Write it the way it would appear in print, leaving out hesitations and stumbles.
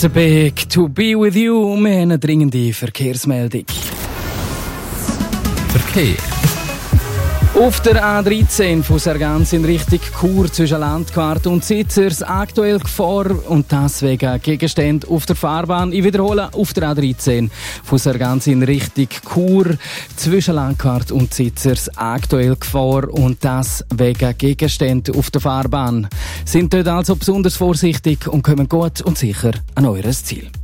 The big to be with you. Wir haben eine dringende Verkehrsmeldung. Verkehr. Auf der A13 von Sargans in Richtung Chur zwischen Landquart und Sitzers aktuell Gefahr und das wegen Gegenstände auf der Fahrbahn. Ich wiederhole, auf der A13 von Sargans in Richtung Chur zwischen Landquart und Sitzers aktuell Gefahr und das wegen Gegenstände auf der Fahrbahn. Sind dort also besonders vorsichtig und kommen gut und sicher an eures Ziel.